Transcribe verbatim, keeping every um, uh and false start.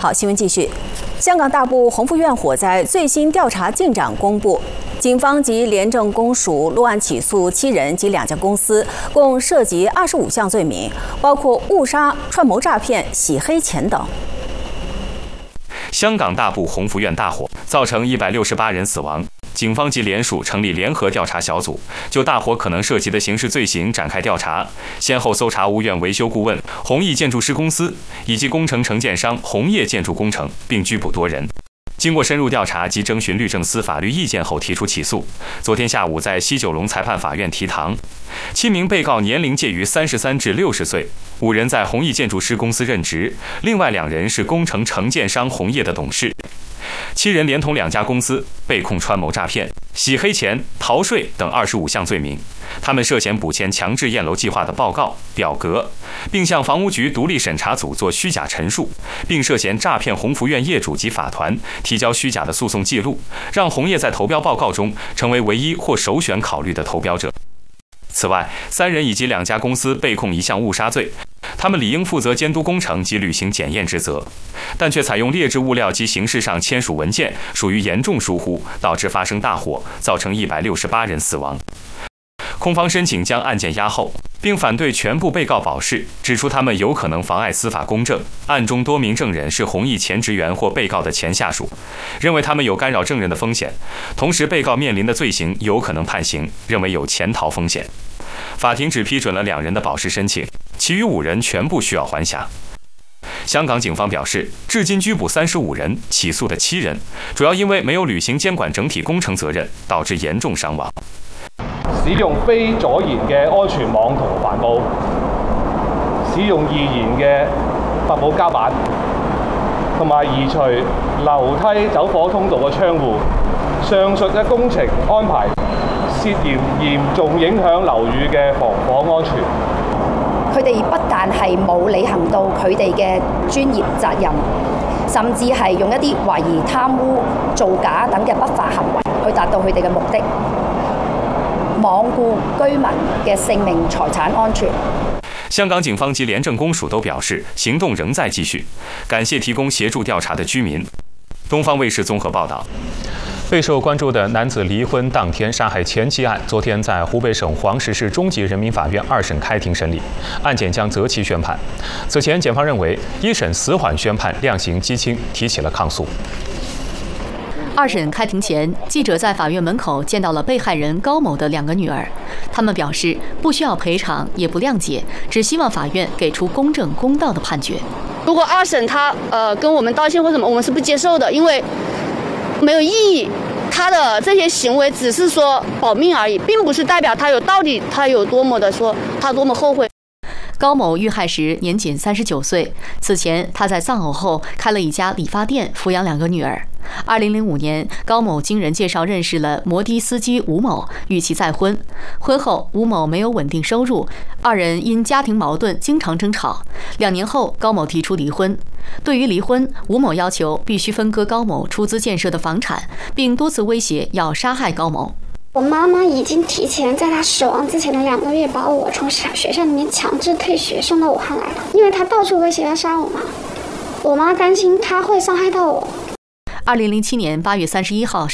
好，新闻继续。香港大埔宏福苑火灾最新调查进展公布，警方及廉政公署落案起诉七人及两家公司，共涉及二十五项罪名，包括误杀、串谋诈骗、洗黑钱等。 香港大埔宏福苑大火，造成一百六十八人死亡。警方及联署成立联合调查小组，就大火可能涉及的刑事罪行展开调查，先后搜查屋苑维修顾问弘毅建筑师公司以及工程承建商红叶建筑工程，并拘捕多人。 经过深入调查及征询律政司法律意见后提出起诉。昨天下午在西九龙裁判法院提堂，七名被告年龄介于三十三至六十岁，五人在弘毅建筑师公司任职，另外两人是工程承建商红叶的董事。七人连同两家公司被控串谋诈骗、洗黑钱、逃税等二十五项罪名。他们涉嫌补签强制验楼计划的报告、表格，并向房屋局独立审查组做虚假陈述，并涉嫌诈骗宏福苑业主及法团，提交虚假的诉讼记录，让红叶在投标报告中成为唯一或首选考虑的投标者。此外，三人以及两家公司被控一项误杀罪。 他们理应负责监督工程及履行检验职责，但却采用劣质物料及形式上签署文件，属于严重疏忽，导致发生大火，造成一百六十八人死亡。控方申请将案件押后，并反对全部被告保释，指出他们有可能妨碍司法公正。案中多名证人是弘毅前职员或被告的前下属，认为他们有干扰证人的风险。同时，被告面临的罪行有可能判刑，认为有潜逃风险。法庭只批准了两人的保释申请。 其余五人全部需要还辖。香港警方表示，至今拘捕三十五人，起诉的七人，主要因为没有履行监管整体工程责任，导致严重伤亡。 使用非阻燃嘅安全網同帆布，使用易燃嘅特務膠板，同埋移除樓梯走火通道嘅窗戶。上述嘅工程安排涉嫌嚴重影響樓宇嘅防火安全。 佢哋不但係冇履行到佢哋嘅專業責任，甚至係用一啲懷疑貪污、造假等嘅不法行為去達到佢哋嘅目的，罔顧居民嘅性命財產安全。 香港警方及廉政公署都表示，行動仍在繼續，感謝提供協助調查的居民。東方衛視綜合報道。 備受關注的男子離婚當天殺害前妻案，昨天在湖北省黃石市中級人民法院二審開庭審理，案件將擇期宣判。此前，檢方認為一審死緩宣判，量刑畸輕，提起了抗訴。 二審開庭前，記者在法院門口見到了被害人高某的兩個女兒，他們表示不需要賠償，也不諒解，只希望法院給出公正公道的判決。 如果二審他呃跟我們道歉或什麼，我們是不接受的，因為沒有意義。他的這些行為只是說保命而已，並不是代表他有到底他有多麼的說他多麼後悔。 高某遇害時年僅三十九歲，此前他在喪偶後開了一家理髮店，撫養兩個女兒。二零零五年，高某經人介紹認識了摩的司機吳某，與其再婚。婚後，吳某沒有穩定收入，二人因家庭矛盾經常爭吵。兩年後，高某提出離婚。對於離婚，吳某要求必須分割高某出資建設的房產，並多次威脅要殺害高某。 我媽媽已經提前在她死亡之前的兩個月，把我從學校裡面強制退學，送到武漢來了。因為她到處威脅要殺我嘛，我媽擔心她會傷害到我。 二零零七年八月三十一號。